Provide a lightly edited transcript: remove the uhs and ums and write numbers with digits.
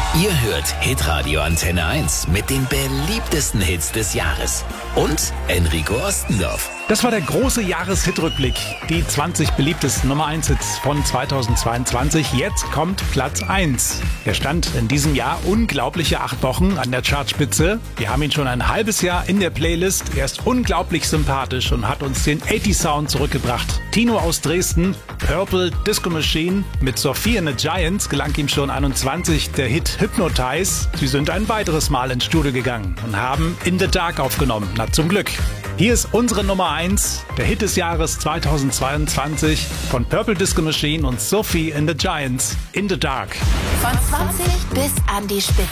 Ihr hört Hitradio Antenne 1 mit den beliebtesten Hits des Jahres. Und Enrico Ostendorf. Das war der große Jahreshit-Rückblick. Die 20 beliebtesten Nummer 1 Hits von 2022. Jetzt kommt Platz 1. Er stand in diesem Jahr unglaubliche 8 Wochen an der Chartspitze. Wir haben ihn schon ein halbes Jahr in der Playlist. Er ist unglaublich sympathisch und hat uns den 80s-Sound zurückgebracht. Tino aus Dresden, Purple Disco Machine. Mit Sophie and the Giants gelang ihm schon 21 der Hit Hypnotize. Sie sind ein weiteres Mal ins Studio gegangen und haben In the Dark aufgenommen. Na, zum Glück. Hier ist unsere Nummer 1, der Hit des Jahres 2022 von Purple Disco Machine und Sophie and the Giants, In the Dark. Von 20 bis an die Spitze.